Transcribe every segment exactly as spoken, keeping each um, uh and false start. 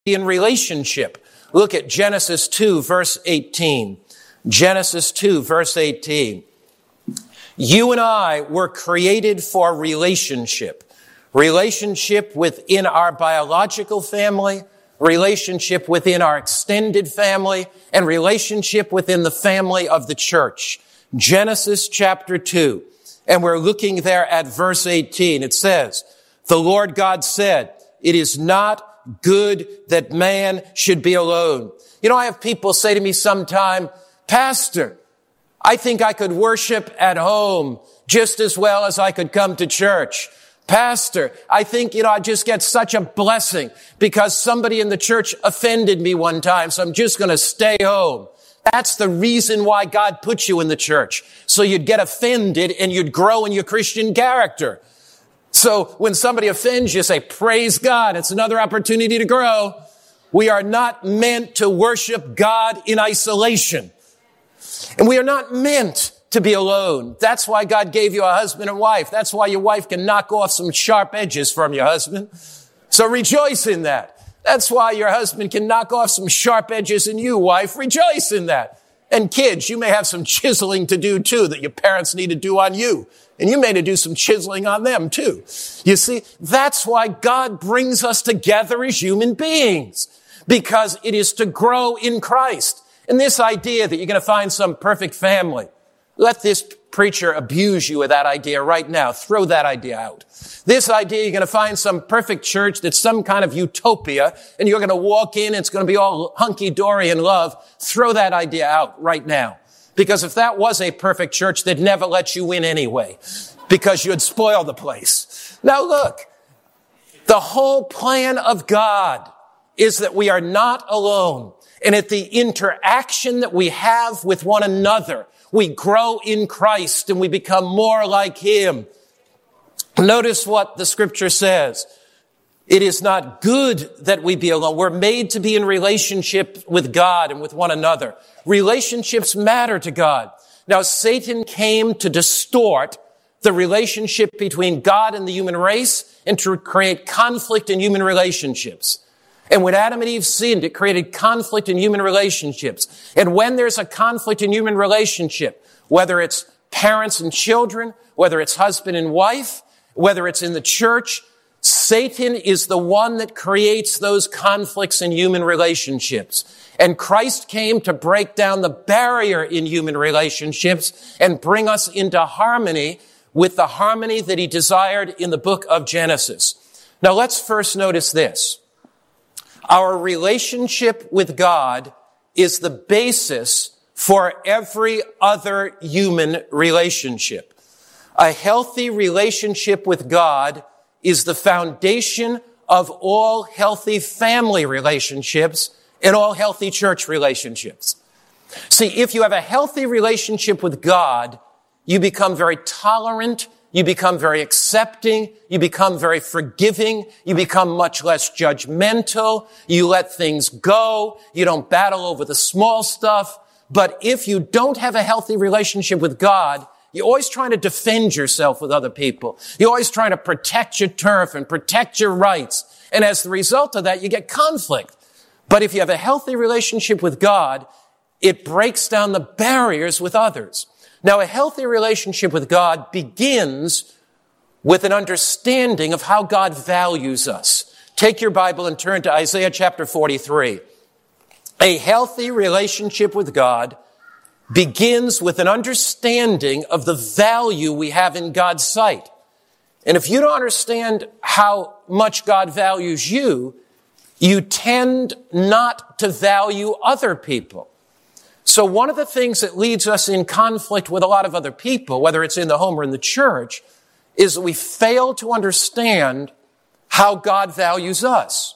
in relationship. Look at Genesis two, verse eighteen. Genesis two, verse eighteen. You and I were created for relationship. Relationship within our biological family, relationship within our extended family, and relationship within the family of the church. Genesis chapter two. And we're looking there at verse eighteen. It says, the Lord God said, it is not good that man should be alone. You know, I have people say to me sometime, Pastor, I think I could worship at home just as well as I could come to church. Pastor, I think, you know, I just get such a blessing because somebody in the church offended me one time, so I'm just going to stay home. That's the reason why God put you in the church, so you'd get offended and you'd grow in your Christian character. So when somebody offends you, say, praise God, it's another opportunity to grow. We are not meant to worship God in isolation. And we are not meant to be alone. That's why God gave you a husband and wife. That's why your wife can knock off some sharp edges from your husband. So rejoice in that. That's why your husband can knock off some sharp edges in you, wife. Rejoice in that. And kids, you may have some chiseling to do too that your parents need to do on you. And you may need to do some chiseling on them too. You see, that's why God brings us together as human beings. Because it is to grow in Christ. And this idea that you're going to find some perfect family, let this preacher abuse you with that idea right now. Throw that idea out. This idea you're going to find some perfect church that's some kind of utopia, and you're going to walk in, it's going to be all hunky-dory in love. Throw that idea out right now. Because if that was a perfect church, they'd never let you in anyway, because you'd spoil the place. Now look, the whole plan of God is that we are not alone. And at the interaction that we have with one another, we grow in Christ and we become more like Him. Notice what the scripture says. It is not good that we be alone. We're made to be in relationship with God and with one another. Relationships matter to God. Now, Satan came to distort the relationship between God and the human race and to create conflict in human relationships. And when Adam and Eve sinned, it created conflict in human relationships. And when there's a conflict in human relationship, whether it's parents and children, whether it's husband and wife, whether it's in the church, Satan is the one that creates those conflicts in human relationships. And Christ came to break down the barrier in human relationships and bring us into harmony with the harmony that He desired in the book of Genesis. Now let's first notice this. Our relationship with God is the basis for every other human relationship. A healthy relationship with God is the foundation of all healthy family relationships and all healthy church relationships. See, if you have a healthy relationship with God, you become very tolerant, you become very accepting, you become very forgiving, you become much less judgmental, you let things go, you don't battle over the small stuff. But if you don't have a healthy relationship with God, you're always trying to defend yourself with other people. You're always trying to protect your turf and protect your rights. And as the result of that, you get conflict. But if you have a healthy relationship with God, it breaks down the barriers with others. Now, a healthy relationship with God begins with an understanding of how God values us. Take your Bible and turn to Isaiah chapter forty-three. A healthy relationship with God begins with an understanding of the value we have in God's sight. And if you don't understand how much God values you, you tend not to value other people. So one of the things that leads us in conflict with a lot of other people, whether it's in the home or in the church, is that we fail to understand how God values us.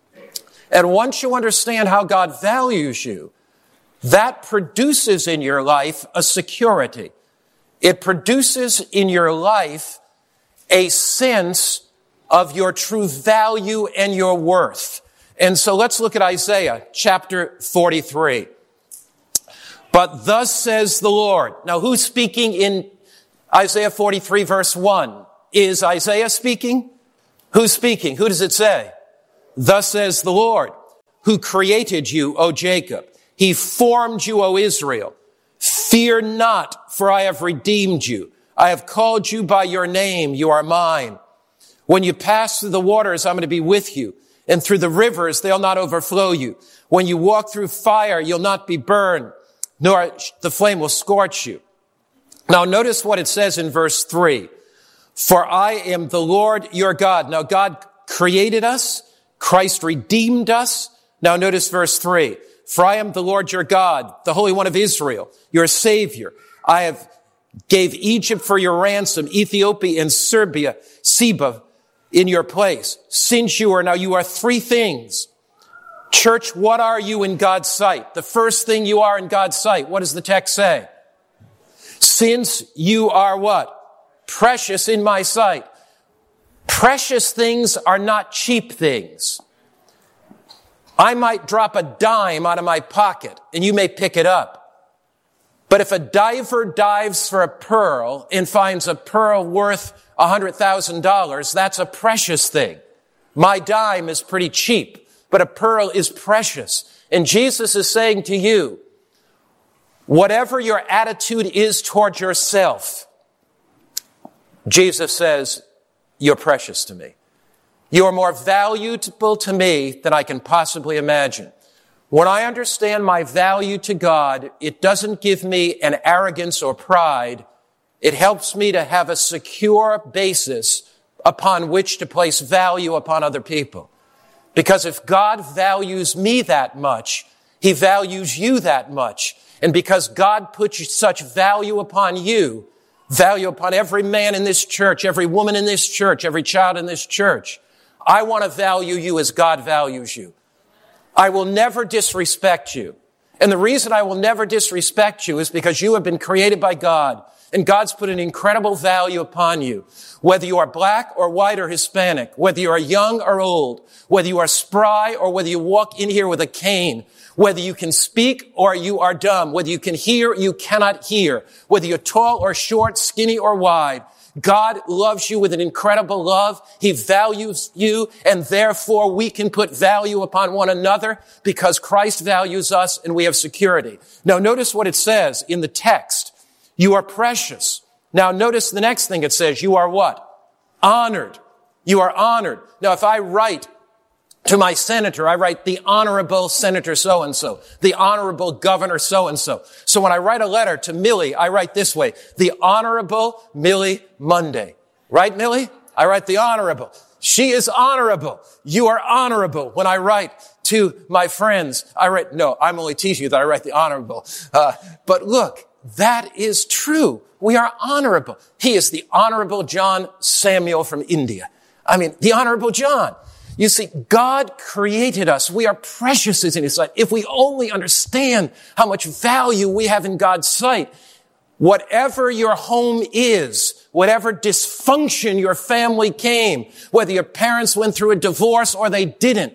And once you understand how God values you, that produces in your life a security. It produces in your life a sense of your true value and your worth. And so let's look at Isaiah chapter forty-three. But thus says the Lord. Now, who's speaking in Isaiah forty-three verse one? Is Isaiah speaking? Who's speaking? Who does it say? Thus says the Lord. who created you, O Jacob. He formed you, O Israel. Fear not, for I have redeemed you. I have called you by your name. You are mine. When you pass through the waters, I'm going to be with you. And through the rivers, they'll not overflow you. When you walk through fire, you'll not be burned, nor the flame will scorch you. Now notice what it says in verse three. For I am the Lord your God. Now God created us. Christ redeemed us. Now notice verse three. For I am the Lord your God, the Holy One of Israel, your Savior. I have gave Egypt for your ransom, Ethiopia and Serbia, Seba in your place. Since you are, now you are three things. Church, what are you in God's sight? The first thing you are in God's sight, what does the text say? Since you are what? Precious in my sight. Precious things are not cheap things. I might drop a dime out of my pocket and you may pick it up. But if a diver dives for a pearl and finds a pearl worth one hundred thousand dollars, that's a precious thing. My dime is pretty cheap, but a pearl is precious. And Jesus is saying to you, whatever your attitude is toward yourself, Jesus says, you're precious to me. You are more valuable to me than I can possibly imagine. When I understand my value to God, it doesn't give me an arrogance or pride. It helps me to have a secure basis upon which to place value upon other people. Because if God values me that much, He values you that much. And because God puts such value upon you, value upon every man in this church, every woman in this church, every child in this church, I want to value you as God values you. I will never disrespect you. And the reason I will never disrespect you is because you have been created by God, and God's put an incredible value upon you. Whether you are black or white or Hispanic, whether you are young or old, whether you are spry or whether you walk in here with a cane, whether you can speak or you are dumb, whether you can hear or you cannot hear, whether you're tall or short, skinny or wide, God loves you with an incredible love. He values you, and therefore we can put value upon one another because Christ values us and we have security. Now notice what it says in the text. You are precious. Now notice the next thing it says. You are what? Honored. You are honored. Now if I write to my senator, I write the Honorable Senator so-and-so, the Honorable Governor so-and-so. So when I write a letter to Millie, I write this way, the Honorable Millie Monday. Right, Millie? I write the Honorable. She is honorable. You are honorable. When I write to my friends, I write, no, I'm only teaching you that I write the Honorable. Uh, but look, that is true. We are honorable. He is the Honorable John Samuel from India. I mean, the Honorable John. You see, God created us. We are precious in His sight. If we only understand how much value we have in God's sight, whatever your home is, whatever dysfunction your family came, whether your parents went through a divorce or they didn't,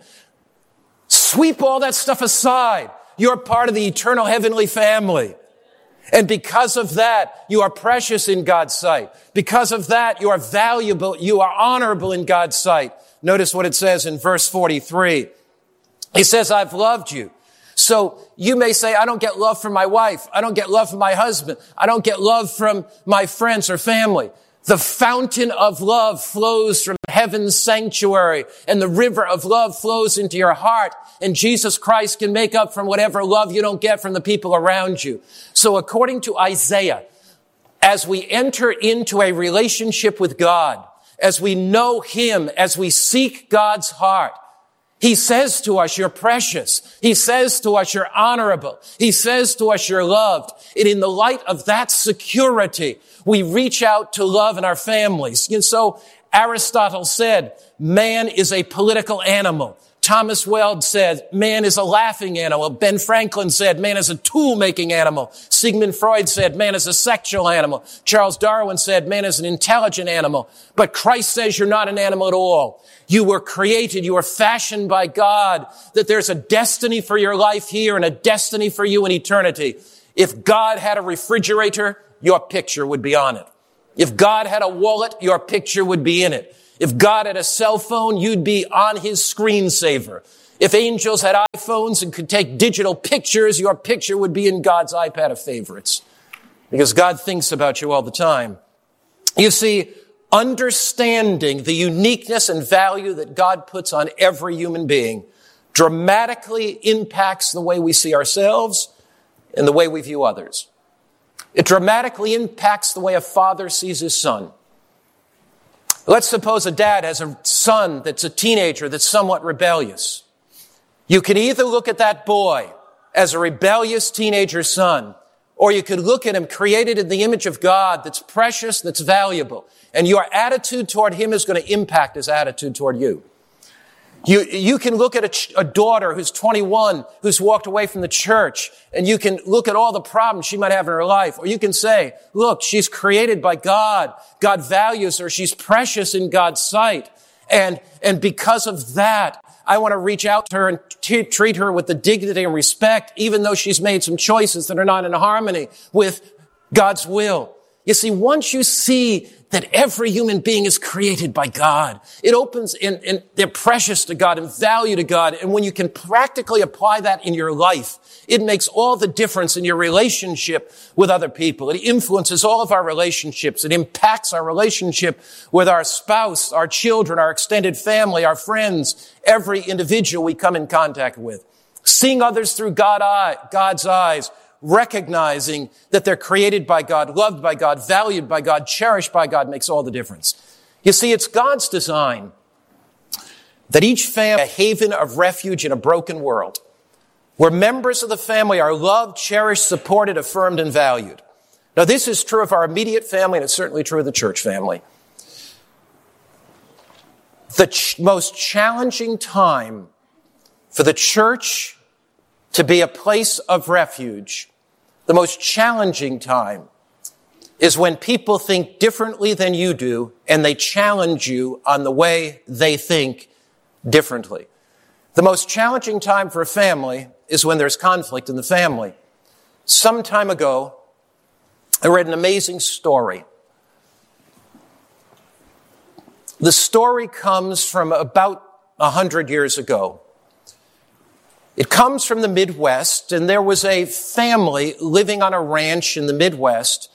sweep all that stuff aside. You're part of the eternal heavenly family. And because of that, you are precious in God's sight. Because of that, you are valuable, you are honorable in God's sight. Notice what it says in verse forty-three. He says, I've loved you. So you may say, I don't get love from my wife. I don't get love from my husband. I don't get love from my friends or family. The fountain of love flows from heaven's sanctuary, and the river of love flows into your heart. And Jesus Christ can make up from whatever love you don't get from the people around you. So according to Isaiah, as we enter into a relationship with God, as we know Him, as we seek God's heart, He says to us, you're precious. He says to us, you're honorable. He says to us, you're loved. And in the light of that security, we reach out to love in our families. And so Aristotle said, man is a political animal. Thomas Weld said, man is a laughing animal. Ben Franklin said, man is a tool-making animal. Sigmund Freud said, man is a sexual animal. Charles Darwin said, man is an intelligent animal. But Christ says you're not an animal at all. You were created, you were fashioned by God, that there's a destiny for your life here and a destiny for you in eternity. If God had a refrigerator, your picture would be on it. If God had a wallet, your picture would be in it. If God had a cell phone, you'd be on His screensaver. If angels had iPhones, iPhones and could take digital pictures, your picture would be in God's iPad of favorites. Because God thinks about you all the time. You see, understanding the uniqueness and value that God puts on every human being dramatically impacts the way we see ourselves and the way we view others. It dramatically impacts the way a father sees his son. Let's suppose a dad has a son that's a teenager that's somewhat rebellious. You can either look at that boy as a rebellious teenager son, or you could look at him created in the image of God that's precious, that's valuable. And your attitude toward him is going to impact his attitude toward you. You, you can look at a, ch- a daughter who's twenty-one, who's walked away from the church, and you can look at all the problems she might have in her life. Or you can say, look, she's created by God. God values her. She's precious in God's sight. And, and because of that, I want to reach out to her and t- treat her with the dignity and respect, even though she's made some choices that are not in harmony with God's will. You see, once you see that every human being is created by God, it opens and, and they're precious to God and value to God. And when you can practically apply that in your life, it makes all the difference in your relationship with other people. It influences all of our relationships. It impacts our relationship with our spouse, our children, our extended family, our friends, every individual we come in contact with. Seeing others through God eye, God's eyes, recognizing that they're created by God, loved by God, valued by God, cherished by God makes all the difference. You see, it's God's design that each family is a haven of refuge in a broken world, where members of the family are loved, cherished, supported, affirmed, and valued. Now, this is true of our immediate family, and it's certainly true of the church family. The ch- most challenging time for the church to be a place of refuge, the most challenging time is when people think differently than you do and they challenge you on the way they think differently. The most challenging time for a family is when there's conflict in the family. Some time ago, I read an amazing story. The story comes from about a hundred years ago. It comes from the Midwest, and there was a family living on a ranch in the Midwest,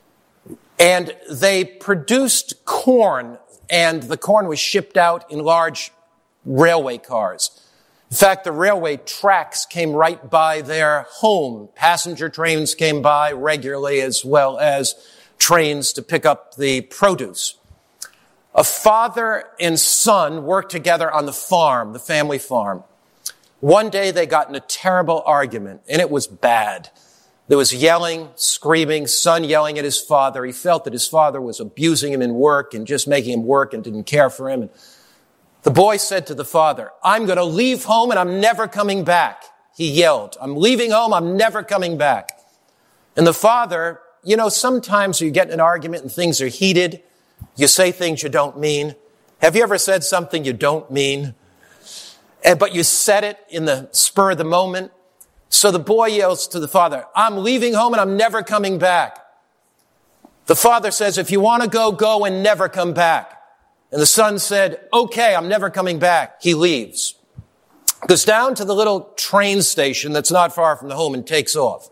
and they produced corn, and the corn was shipped out in large railway cars. In fact, the railway tracks came right by their home. Passenger trains came by regularly, as well as trains to pick up the produce. A father and son worked together on the farm, the family farm. One day they got in a terrible argument, and it was bad. There was yelling, screaming, son yelling at his father. He felt that his father was abusing him in work and just making him work and didn't care for him. And the boy said to the father, I'm going to leave home and I'm never coming back. He yelled, I'm leaving home, I'm never coming back. And the father, you know, sometimes you get in an argument and things are heated. You say things you don't mean. Have you ever said something you don't mean? And, but you said it in the spur of the moment. So the boy yells to the father, I'm leaving home and I'm never coming back. The father says, if you want to go, go and never come back. And the son said, okay, I'm never coming back. He leaves. Goes down to the little train station that's not far from the home and takes off.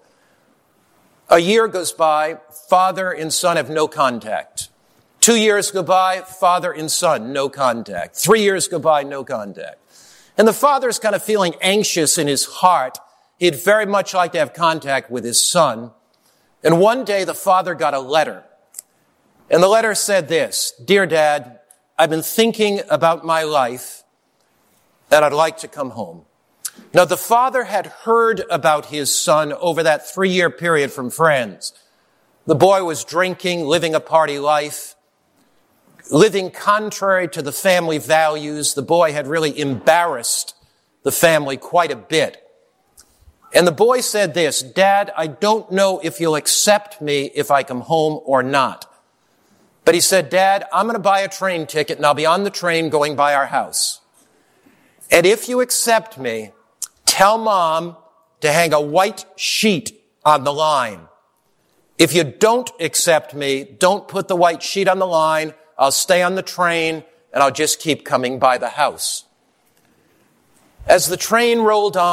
A year goes by, father and son have no contact. Two years go by, father and son, no contact. Three years go by, no contact. And the father's kind of feeling anxious in his heart. He'd very much like to have contact with his son. And one day the father got a letter. And the letter said this, Dear Dad, I've been thinking about my life and I'd like to come home. Now the father had heard about his son over that three-year period from friends. The boy was drinking, living a party life, living contrary to the family values. The boy had really embarrassed the family quite a bit. And the boy said this, Dad, I don't know if you'll accept me if I come home or not. But he said, Dad, I'm going to buy a train ticket and I'll be on the train going by our house. And if you accept me, tell Mom to hang a white sheet on the line. If you don't accept me, don't put the white sheet on the line. I'll stay on the train and I'll just keep coming by the house. As the train rolled on,